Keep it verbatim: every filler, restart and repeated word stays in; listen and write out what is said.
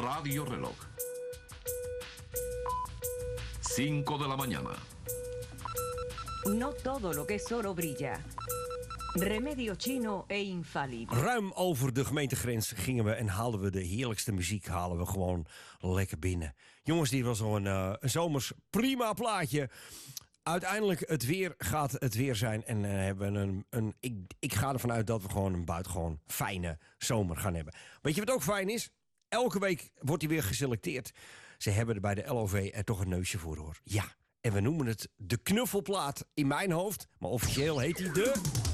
Radio Reloj. cinco de la mañana. No todo lo que es oro brilla. Remedio chino e infalible. Ruim over de gemeentegrens gingen we en haalden we de heerlijkste muziek halen we gewoon lekker binnen. Jongens, dit was zo'n uh, een zomers prima plaatje. Uiteindelijk, het weer gaat het weer zijn. En uh, hebben een, een, ik, ik ga ervan uit dat we gewoon een buitengewoon fijne zomer gaan hebben. Weet je wat ook fijn is? Elke week wordt hij weer geselecteerd. Ze hebben er bij de L O V er toch een neusje voor, hoor. Ja, en we noemen het de knuffelplaat in mijn hoofd. Maar officieel heet hij de...